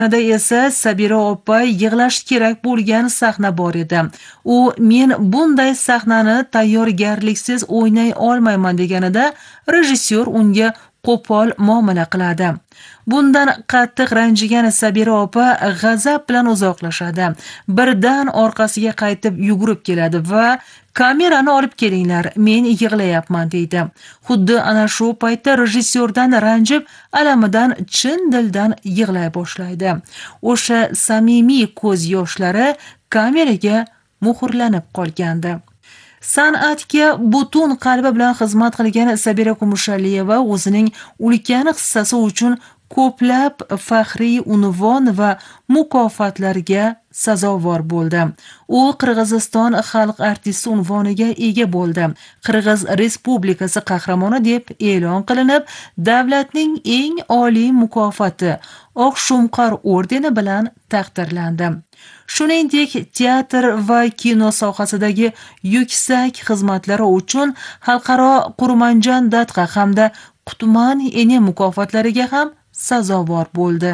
Da esa Sabira opa yig'lash kerak bo'lgan sahna bor edi. U men bunday sahnani tayyorgarliksiz o'ynay olmayman deganida rejissyor unga qo'pol muomala qiladi. Bundan qattiq ranjigan Sabira opa g'azab bilan uzoqlashadi. Birdan orqasiga qaytib yugurib keladi va kamerani olib kelinglar, men yig'layapman deydi. Xuddi ana shu paytda rejissyordan ranjib, alamidan chin dildan yig'lay boshlaydi. O'sha samimiy ko'z yoshlari kameraga muhrlanib qolgandi. San'atga butun qalbi bilan xizmat qilgan Sabira Kumushaliyeva o'zining ulkan hissasi uchun ko'plab faxriy unvon va mukofotlarga sazovor bo'ldi. U Qirg'iziston xalq artisti unvoniga ega bo'ldi. Qirg'iz Respublikasi qahramoni deb e'lon qilinib, davlatning eng oliy mukofoti Oq Shumqor ordeni bilan taqdirlandi. Shuningdek, teatr va kino sohasidagi yuksak xizmatlari uchun xalqaro Qurmanjon Datqa hamda Qutman ene mukofotlariga ham sazovor bo'ldi.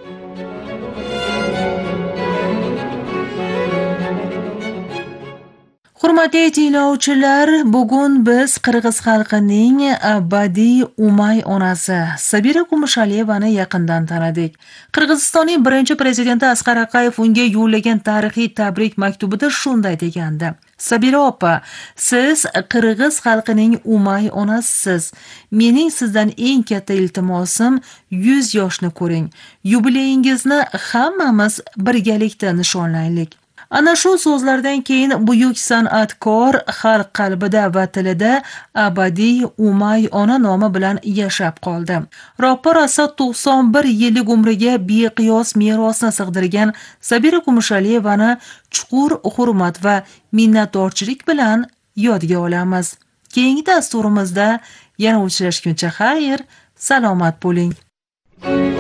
Hurmatli tinglovchilar, bugun biz qirg'iz xalqining abadiy umay onasi Sabira Kumushaliyevani yaqindan tanidik. Qirg'izistonning birinchi prezidenti Asqar Aqayev unga yo'llagan tarixiy tabrik maktubida shunday degandi: Sabira opa, siz qirg'iz xalqining umay onasisiz. Mening sizdan eng katta iltimosim 100 yoshni ko'ring. Yubileyingizni hammamiz birgalikda nishonlaylik. Ana shu so'zlardan keyin buyuk san'atkor xalq qalbida va tilida abadiy umay ona nomi bilan yashab qoldi. Roppa rosa 91 yillik umriga beqiyos merosni sig'dirgan Sabira Kumushaliyevani chuqur hurmat va minnatdorchilik bilan yodga olamiz. Keyingi dasturimizda yana uchrashguncha xayr, salomat bo'ling.